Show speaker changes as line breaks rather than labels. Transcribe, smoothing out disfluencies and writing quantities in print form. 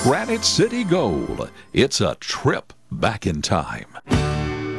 Granite City Gold. It's a trip back in time.